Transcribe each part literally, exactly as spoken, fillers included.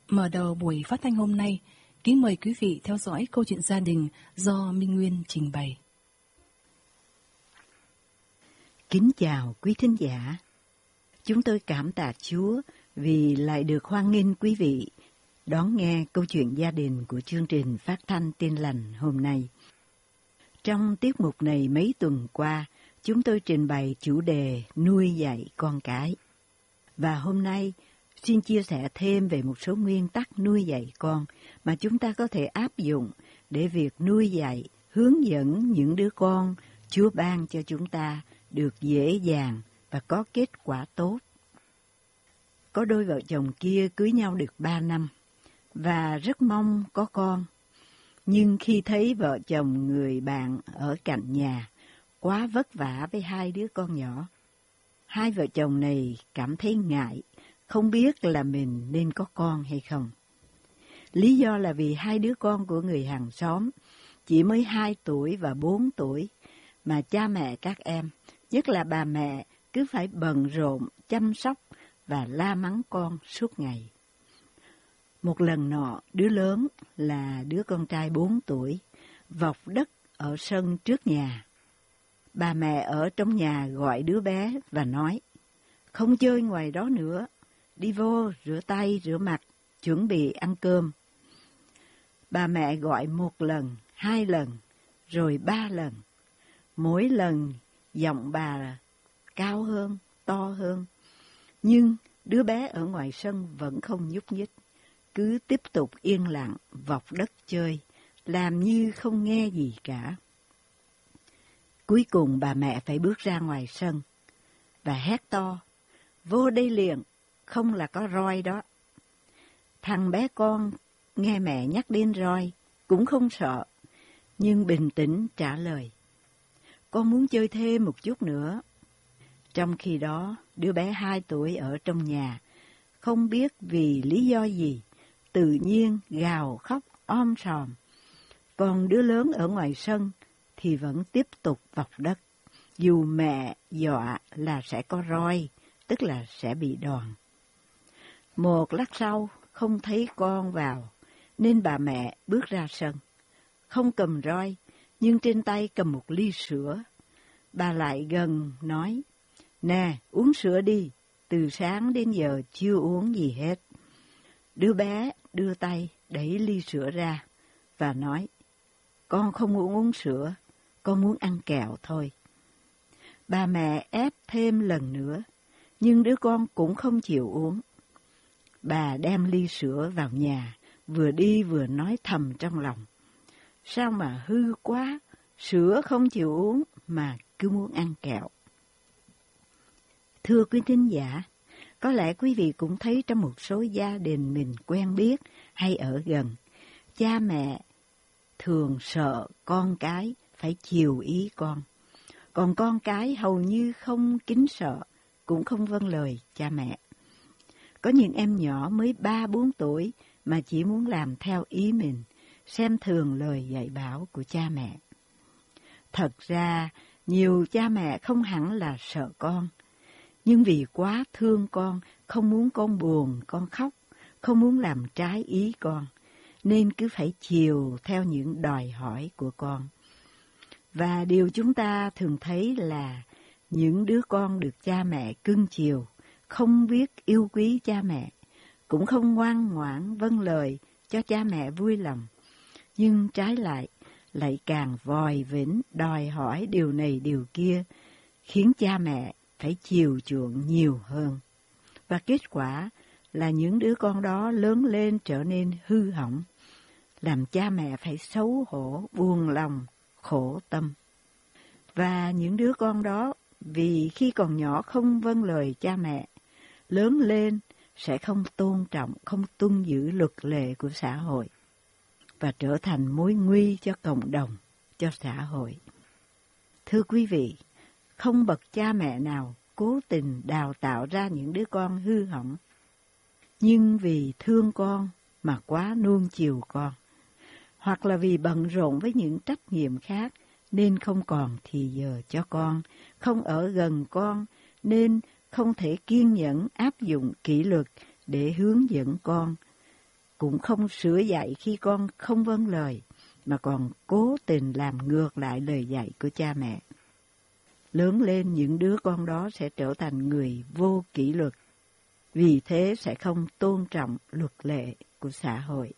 Mở đầu buổi phát thanh hôm nay, kính mời quý vị theo dõi câu chuyện gia đình do Minh Nguyên trình bày. Kính chào quý thính giả. Chúng tôi cảm tạ Chúa vì lại được hoan nghênh quý vị đón nghe câu chuyện gia đình của chương trình phát thanh Tin Lành hôm nay. Trong tiết mục này mấy tuần qua, chúng tôi trình bày chủ đề nuôi dạy con cái. Và hôm nay, xin chia sẻ thêm về một số nguyên tắc nuôi dạy con mà chúng ta có thể áp dụng để việc nuôi dạy, hướng dẫn những đứa con Chúa ban cho chúng ta được dễ dàng và có kết quả tốt. Có đôi vợ chồng kia cưới nhau được ba năm và rất mong có con. Nhưng khi thấy vợ chồng người bạn ở cạnh nhà quá vất vả với hai đứa con nhỏ, hai vợ chồng này cảm thấy ngại, không biết là mình nên có con hay không. Lý do là vì hai đứa con của người hàng xóm chỉ mới hai tuổi và bốn tuổi, mà cha mẹ các em, nhất là bà mẹ, cứ phải bận rộn, chăm sóc và la mắng con suốt ngày. Một lần nọ, đứa lớn là đứa con trai bốn tuổi, vọc đất ở sân trước nhà. Bà mẹ ở trong nhà gọi đứa bé và nói, không chơi ngoài đó nữa, đi vô rửa tay, rửa mặt, chuẩn bị ăn cơm. Bà mẹ gọi một lần, hai lần, rồi ba lần. Mỗi lần giọng bà cao hơn, to hơn. Nhưng đứa bé ở ngoài sân vẫn không nhúc nhích, cứ tiếp tục yên lặng vọc đất chơi, làm như không nghe gì cả. Cuối cùng bà mẹ phải bước ra ngoài sân và hét to, vô đây liền, không là có roi đó. Thằng bé con nghe mẹ nhắc đến roi, cũng không sợ, nhưng bình tĩnh trả lời, con muốn chơi thêm một chút nữa. Trong khi đó, đứa bé hai tuổi ở trong nhà, không biết vì lý do gì, tự nhiên gào khóc om sòm. Còn đứa lớn ở ngoài sân thì vẫn tiếp tục vọc đất, dù mẹ dọa là sẽ có roi, tức là sẽ bị đòn. Một lát sau, không thấy con vào, nên bà mẹ bước ra sân. Không cầm roi, nhưng trên tay cầm một ly sữa. Bà lại gần nói, nè, uống sữa đi, từ sáng đến giờ chưa uống gì hết. Đứa bé đưa tay đẩy ly sữa ra và nói, con không muốn uống sữa, con muốn ăn kẹo thôi. Bà mẹ ép thêm lần nữa, nhưng đứa con cũng không chịu uống. Bà đem ly sữa vào nhà, vừa đi vừa nói thầm trong lòng. Sao mà hư quá, sữa không chịu uống mà cứ muốn ăn kẹo. Thưa quý thính giả, có lẽ quý vị cũng thấy trong một số gia đình mình quen biết hay ở gần, cha mẹ thường sợ con cái phải chiều ý con. Còn con cái hầu như không kính sợ, cũng không vâng lời cha mẹ. Có những em nhỏ mới ba bốn tuổi mà chỉ muốn làm theo ý mình, xem thường lời dạy bảo của cha mẹ. Thật ra, nhiều cha mẹ không hẳn là sợ con, nhưng vì quá thương con, không muốn con buồn, con khóc, không muốn làm trái ý con, nên cứ phải chiều theo những đòi hỏi của con. Và điều chúng ta thường thấy là những đứa con được cha mẹ cưng chiều, không biết yêu quý cha mẹ, cũng không ngoan ngoãn vâng lời cho cha mẹ vui lòng, nhưng trái lại, lại càng vòi vĩnh đòi hỏi điều này điều kia, khiến cha mẹ phải chiều chuộng nhiều hơn. Và kết quả là những đứa con đó lớn lên trở nên hư hỏng, làm cha mẹ phải xấu hổ, buồn lòng, khổ tâm. Và những đứa con đó vì khi còn nhỏ không vâng lời cha mẹ, lớn lên sẽ không tôn trọng, không tuân giữ luật lệ của xã hội và trở thành mối nguy cho cộng đồng, cho xã hội. Thưa quý vị, không bậc cha mẹ nào cố tình đào tạo ra những đứa con hư hỏng, nhưng vì thương con mà quá nuông chiều con, hoặc là vì bận rộn với những trách nhiệm khác nên không còn thì giờ cho con, không ở gần con nên không thể kiên nhẫn áp dụng kỷ luật để hướng dẫn con, cũng không sửa dạy khi con không vâng lời, mà còn cố tình làm ngược lại lời dạy của cha mẹ. Lớn lên, những đứa con đó sẽ trở thành người vô kỷ luật, vì thế sẽ không tôn trọng luật lệ của xã hội.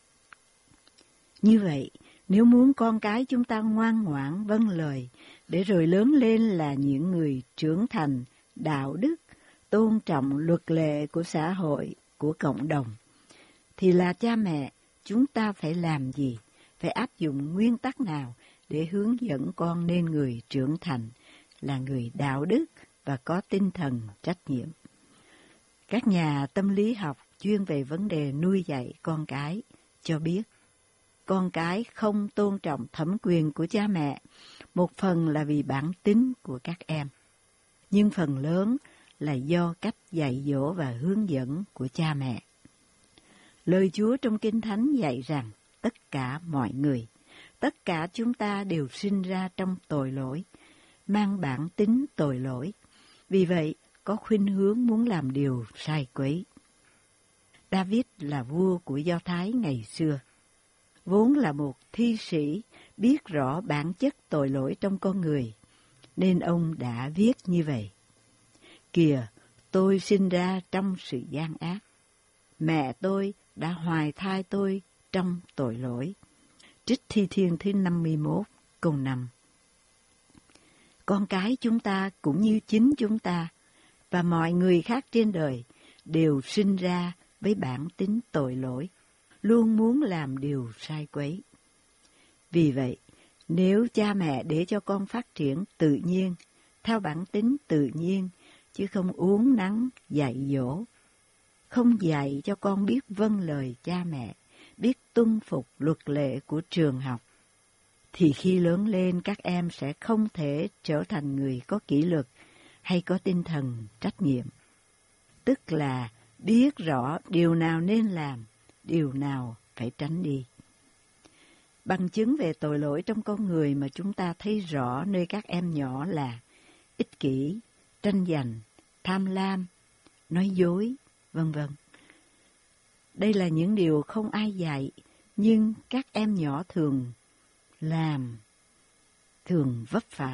Như vậy, nếu muốn con cái chúng ta ngoan ngoãn vâng lời, để rồi lớn lên là những người trưởng thành, đạo đức, tôn trọng luật lệ của xã hội, của cộng đồng, thì là cha mẹ, chúng ta phải làm gì? Phải áp dụng nguyên tắc nào để hướng dẫn con nên người trưởng thành, là người đạo đức và có tinh thần trách nhiệm? Các nhà tâm lý học chuyên về vấn đề nuôi dạy con cái cho biết, con cái không tôn trọng thẩm quyền của cha mẹ, một phần là vì bản tính của các em, nhưng phần lớn là do cách dạy dỗ và hướng dẫn của cha mẹ. Lời Chúa trong Kinh Thánh dạy rằng tất cả mọi người, tất cả chúng ta đều sinh ra trong tội lỗi, mang bản tính tội lỗi, vì vậy có khuynh hướng muốn làm điều sai quấy. David là vua của Do Thái ngày xưa, vốn là một thi sĩ biết rõ bản chất tội lỗi trong con người, nên ông đã viết như vậy: Kìa, tôi sinh ra trong sự gian ác, mẹ tôi đã hoài thai tôi trong tội lỗi. Trích Thi Thiên thứ năm mươi mốt, câu năm. Con cái chúng ta cũng như chính chúng ta và mọi người khác trên đời đều sinh ra với bản tính tội lỗi, luôn muốn làm điều sai quấy. Vì vậy, nếu cha mẹ để cho con phát triển tự nhiên, theo bản tính tự nhiên, chứ không uốn nắn dạy dỗ, không dạy cho con biết vâng lời cha mẹ, biết tuân phục luật lệ của trường học, thì khi lớn lên các em sẽ không thể trở thành người có kỷ luật hay có tinh thần trách nhiệm. Tức là biết rõ điều nào nên làm, điều nào phải tránh đi. Bằng chứng về tội lỗi trong con người mà chúng ta thấy rõ nơi các em nhỏ là ích kỷ, tranh giành, tham lam, nói dối, vân vân. Đây là những điều không ai dạy, nhưng các em nhỏ thường làm, thường vấp phải.